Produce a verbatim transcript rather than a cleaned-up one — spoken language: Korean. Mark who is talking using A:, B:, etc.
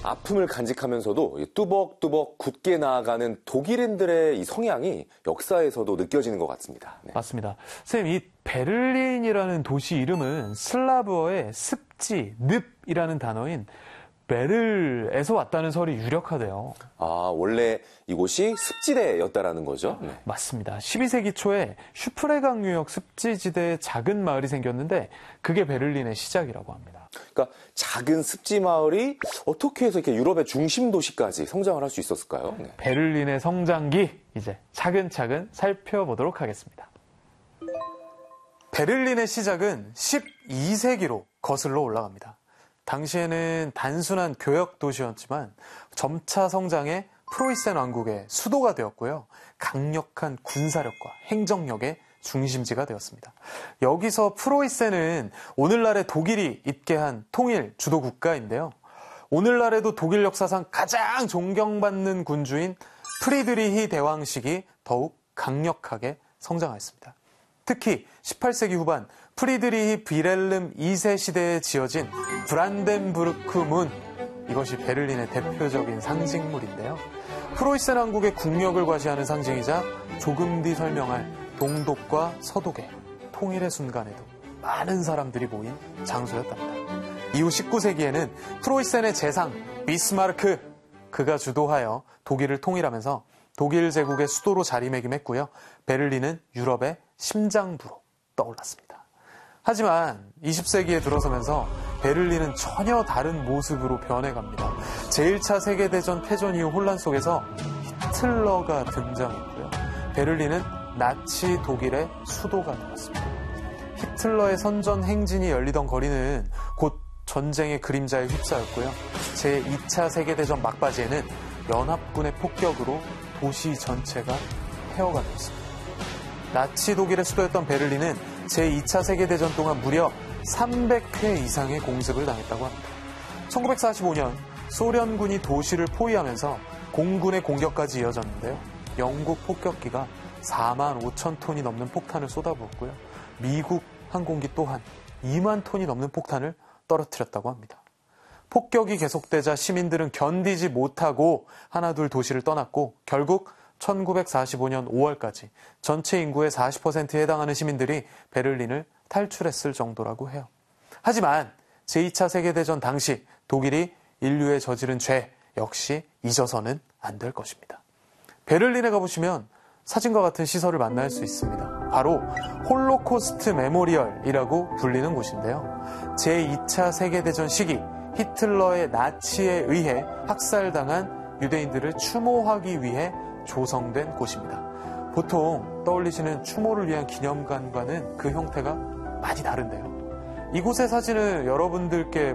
A: 아픔을 간직하면서도 뚜벅뚜벅 굳게 나아가는 독일인들의 이 성향이 역사에서도 느껴지는 것 같습니다. 네.
B: 맞습니다. 선생님, 이 베를린이라는 도시 이름은 슬라브어의 습지, 늪이라는 단어인 베를에서 왔다는 설이 유력하대요.
A: 아, 원래 이곳이 습지대였다라는 거죠? 네.
B: 맞습니다. 십이 세기 초에 슈프레강 유역 습지지대에 작은 마을이 생겼는데 그게 베를린의 시작이라고 합니다.
A: 그러니까 작은 습지 마을이 어떻게 해서 이렇게 유럽의 중심 도시까지 성장을 할 수 있었을까요? 네.
B: 베를린의 성장기 이제 차근차근 살펴보도록 하겠습니다. 베를린의 시작은 십이 세기로 거슬러 올라갑니다. 당시에는 단순한 교역 도시였지만 점차 성장해 프로이센 왕국의 수도가 되었고요. 강력한 군사력과 행정력의 중심지가 되었습니다. 여기서 프로이센은 오늘날의 독일이 있게 한 통일 주도 국가인데요. 오늘날에도 독일 역사상 가장 존경받는 군주인 프리드리히 대왕식이 더욱 강력하게 성장하였습니다. 특히 십팔 세기 후반 프리드리히 비렐름 이 세 시대에 지어진 브란덴부르크 문, 이것이 베를린의 대표적인 상징물인데요. 프로이센 왕국의 국력을 과시하는 상징이자 조금 뒤 설명할 동독과 서독의 통일의 순간에도 많은 사람들이 모인 장소였답니다. 이후 십구 세기에는 프로이센의 재상 비스마르크, 그가 주도하여 독일을 통일하면서 독일 제국의 수도로 자리매김했고요. 베를린은 유럽의 심장부로 떠올랐습니다. 하지만 이십 세기에 들어서면서 베를린은 전혀 다른 모습으로 변해갑니다. 제일 차 세계대전 패전 이후 혼란 속에서 히틀러가 등장했고요. 베를린은 나치 독일의 수도가 되었습니다. 히틀러의 선전 행진이 열리던 거리는 곧 전쟁의 그림자에 휩싸였고요. 제이 차 세계대전 막바지에는 연합군의 폭격으로 도시 전체가 폐허가 되었습니다. 나치 독일의 수도였던 베를린은 제이 차 세계대전 동안 무려 삼백 회 이상의 공습을 당했다고 합니다. 천구백사십오 년 소련군이 도시를 포위하면서 공군의 공격까지 이어졌는데요. 영국 폭격기가 사만 오천 톤이 넘는 폭탄을 쏟아부었고요. 미국 항공기 또한 이만 톤이 넘는 폭탄을 떨어뜨렸다고 합니다. 폭격이 계속되자 시민들은 견디지 못하고 하나둘 도시를 떠났고 결국 천구백사십오 년 오월까지 전체 인구의 사십 퍼센트에 해당하는 시민들이 베를린을 탈출했을 정도라고 해요. 하지만 제이 차 세계대전 당시 독일이 인류에 저지른 죄 역시 잊어서는 안 될 것입니다. 베를린에 가보시면 사진과 같은 시설을 만날 수 있습니다. 바로 홀로코스트 메모리얼이라고 불리는 곳인데요. 제이 차 세계대전 시기 히틀러의 나치에 의해 학살당한 유대인들을 추모하기 위해 조성된 곳입니다. 보통 떠올리시는 추모를 위한 기념관과는 그 형태가 많이 다른데요. 이곳의 사진을 여러분들께